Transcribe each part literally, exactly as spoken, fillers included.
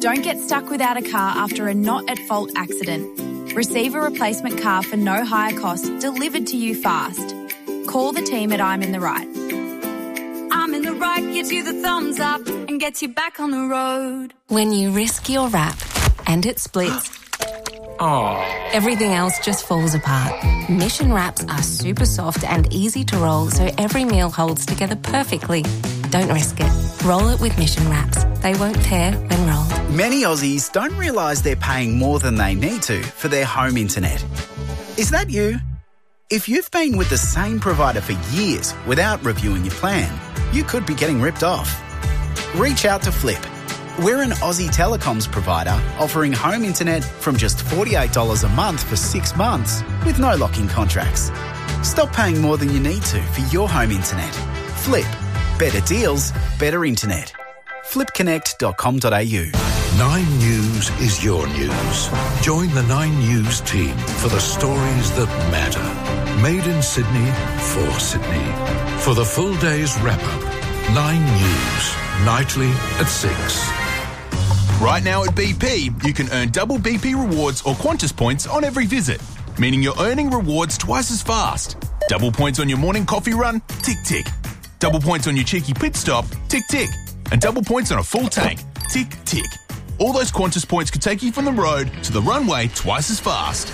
Don't get stuck without a car after a not-at-fault accident. Receive a replacement car for no higher cost delivered to you fast. Call the team at I'm in the Right. I'm in the Right gives you the thumbs up and gets you back on the road. When you risk your wrap and it splits, oh. everything else just falls apart. Mission wraps are super soft and easy to roll, so every meal holds together perfectly. Don't risk it. Roll it with Mission wraps. They won't tear when rolled. Many Aussies don't realise they're paying more than they need to for their home internet. Is that you? If you've been with the same provider for years without reviewing your plan, you could be getting ripped off. Reach out to Flip. We're an Aussie telecoms provider offering home internet from just forty-eight dollars a month for six months with no lock-in contracts. Stop paying more than you need to for your home internet. Flip. Better deals, better internet. flip connect dot com dot a u. Nine News is your news. Join the Nine News team for the stories that matter. Made in Sydney, for Sydney. For the full day's wrap-up, Nine News, nightly at six. Right now at B P, you can earn double B P rewards or Qantas points on every visit, meaning you're earning rewards twice as fast. Double points on your morning coffee run? Tick, tick. Double points on your cheeky pit stop? Tick, tick. And double points on a full tank? Tick, tick. All those Qantas points could take you from the road to the runway twice as fast.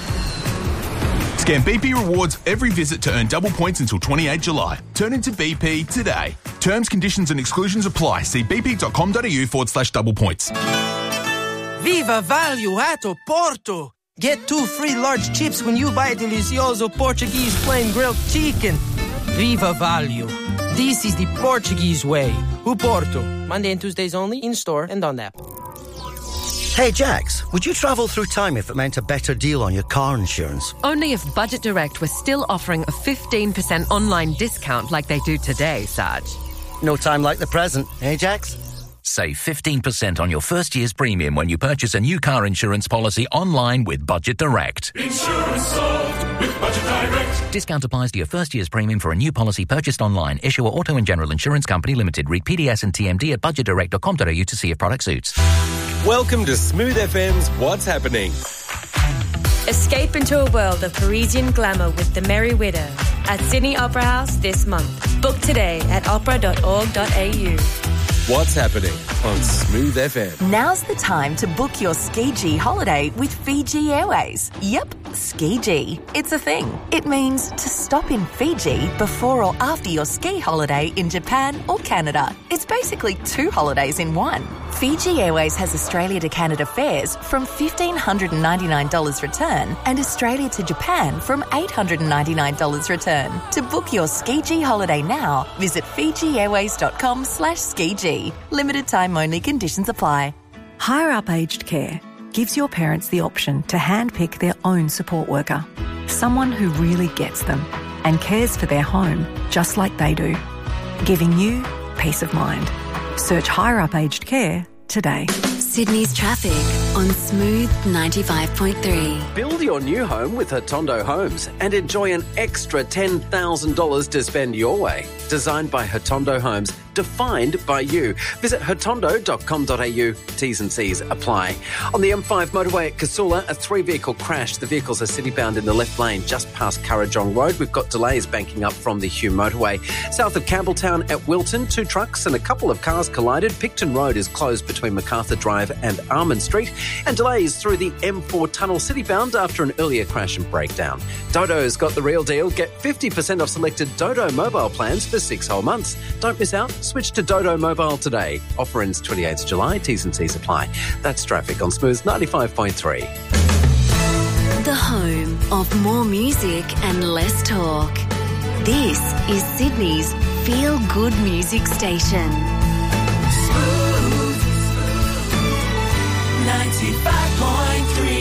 Scan B P rewards every visit to earn double points until twenty-eighth of July. Turn into B P today. Terms, conditions and exclusions apply. See bp.com.au forward slash double points. Viva Value at Oporto! Get two free large chips when you buy Delicioso Portuguese plain grilled chicken. Viva Value. This is the Portuguese way. Oporto. Monday and Tuesdays only, in-store and on app. Hey, Jax, would you travel through time if it meant a better deal on your car insurance? Only if Budget Direct was still offering a fifteen percent online discount like they do today, Saj. No time like the present, eh, Jax? Save fifteen percent on your first year's premium when you purchase a new car insurance policy online with Budget Direct. Insurance sold with Budget Direct. Discount applies to your first year's premium for a new policy purchased online. Issuer Auto and General Insurance Company Limited. Read P D S and T M D at budget direct dot com dot a u to see if product suits. Welcome to Smooth F M's What's Happening. Escape into a world of Parisian glamour with The Merry Widow at Sydney Opera House this month. Book today at opera dot org dot a u. What's Happening on Smooth F M. Now's the time to book your Ski-G holiday with Fiji Airways. Yep, Ski-G. It's a thing. It means to stop in Fiji before or after your ski holiday in Japan or Canada. It's basically two holidays in one. Fiji Airways has Australia to Canada fares from one thousand five hundred ninety-nine dollars return and Australia to Japan from eight hundred ninety-nine dollars return. To book your Ski-G holiday now, visit fiji airways dot com slash ski g. Limited time only, conditions apply. Higher Up Aged Care gives your parents the option to handpick their own support worker, someone who really gets them and cares for their home just like they do, giving you peace of mind. Search Higher Up Aged Care today. Sydney's traffic on Smooth ninety-five point three. Build your new home with Hotondo Homes and enjoy an extra ten thousand dollars to spend your way. Designed by Hotondo Homes, defined by you. Visit hotondo dot com dot a u. T's and C's apply. On the M five motorway at Casula, a three-vehicle crash. The vehicles are city-bound in the left lane just past Currajong Road. We've got delays banking up from the Hume motorway. South of Campbelltown at Wilton, two trucks and a couple of cars collided. Picton Road is closed between Macarthur Drive and Armand Street. And delays through the M four tunnel city-bound after an earlier crash and breakdown. Dodo's got the real deal. Get fifty percent off selected Dodo mobile plans for six whole months. Don't miss out. Switch to Dodo Mobile today. Offer ends twenty-eighth of July. T's and C's apply. That's traffic on Smooth ninety-five point three. The home of more music and less talk. This is Sydney's feel-good music station. Smooth ninety-five point three.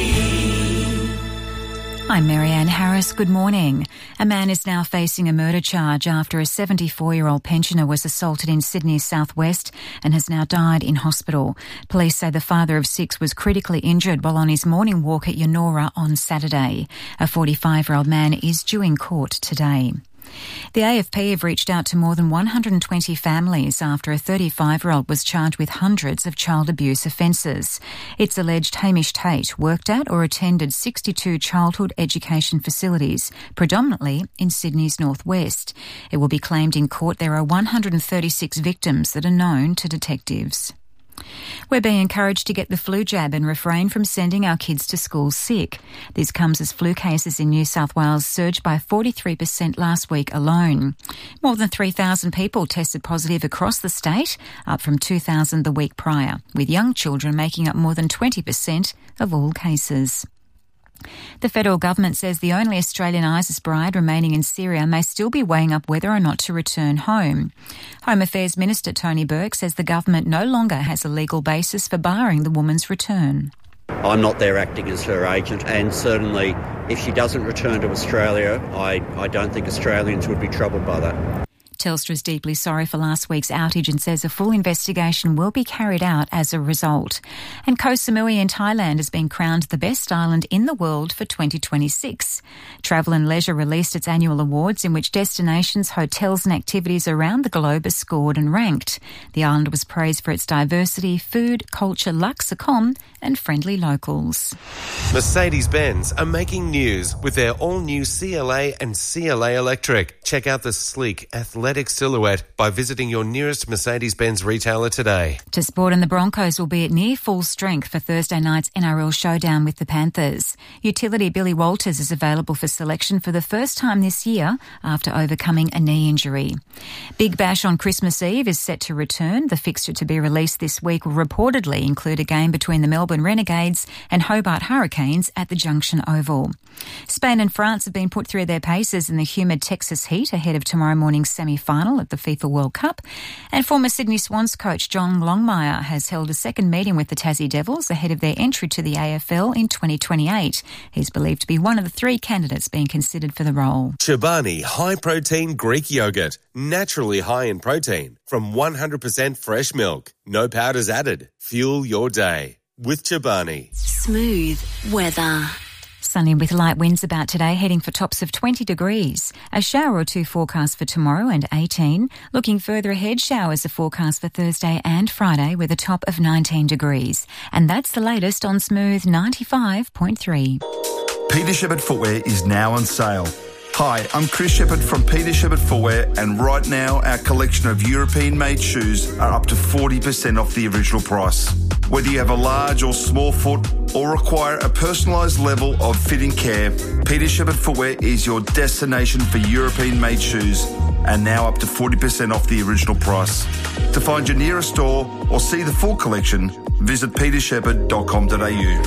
I'm Marianne Harris. Good morning. A man is now facing a murder charge after a seventy-four-year-old pensioner was assaulted in Sydney's southwest and has now died in hospital. Police say the father of six was critically injured while on his morning walk at Yennora on Saturday. A forty-five-year-old man is due in court today. The A F P have reached out to more than one hundred twenty families after a thirty-five-year-old was charged with hundreds of child abuse offences. It's alleged Hamish Tate worked at or attended sixty-two childhood education facilities, predominantly in Sydney's northwest. It will be claimed in court there are one hundred thirty-six victims that are known to detectives. We're being encouraged to get the flu jab and refrain from sending our kids to school sick. This comes as flu cases in New South Wales surged by forty-three percent last week alone. More than three thousand people tested positive across the state, up from two thousand the week prior, with young children making up more than twenty percent of all cases. The federal government says the only Australian ISIS bride remaining in Syria may still be weighing up whether or not to return home. Home Affairs Minister Tony Burke says the government no longer has a legal basis for barring the woman's return. I'm not there acting as her agent, and certainly if she doesn't return to Australia, I, I don't think Australians would be troubled by that. Telstra is deeply sorry for last week's outage and says a full investigation will be carried out as a result. And Koh Samui in Thailand has been crowned the best island in the world for twenty twenty-six. Travel and Leisure released its annual awards in which destinations, hotels and activities around the globe are scored and ranked. The island was praised for its diversity, food, culture, lexicon and friendly locals. Mercedes-Benz are making news with their all-new C L A and C L A Electric. Check out the sleek, athletic silhouette by visiting your nearest Mercedes-Benz retailer today. To sport, and the Broncos will be at near full strength for Thursday night's N R L showdown with the Panthers. Utility Billy Walters is available for selection for the first time this year after overcoming a knee injury. Big Bash on Christmas Eve is set to return. The fixture to be released this week will reportedly include a game between the Melbourne Renegades and Hobart Hurricanes at the Junction Oval. Spain and France have been put through their paces in the humid Texas heat ahead of tomorrow morning's semi-final at the FIFA World Cup. And former Sydney Swans coach John Longmire has held a second meeting with the Tassie Devils ahead of their entry to the A F L in twenty twenty-eight. He's believed to be one of the three candidates being considered for the role. Chobani high-protein Greek yogurt, naturally high in protein, from one hundred percent fresh milk. No powders added. Fuel your day with Chobani. Smooth weather. Sunny with light winds about today, heading for tops of twenty degrees. A shower or two forecast for tomorrow and eighteen. Looking further ahead, showers are forecast for Thursday and Friday with a top of nineteen degrees. And that's the latest on Smooth ninety-five point three. Peter Shepard Footwear is now on sale. Hi, I'm Chris Shepard from Peter Shepard Footwear, and right now our collection of European-made shoes are up to forty percent off the original price. Whether you have a large or small foot or require a personalised level of fitting care, Peter Shepard Footwear is your destination for European-made shoes, and now up to forty percent off the original price. To find your nearest store or see the full collection, visit peter shepherd dot com dot a u.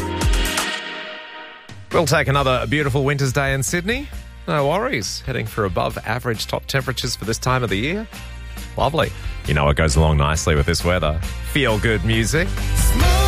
We'll take another beautiful winter's day in Sydney. No worries. Heading for above average top temperatures for this time of the year. Lovely. You know, it goes along nicely with this weather. Feel good music.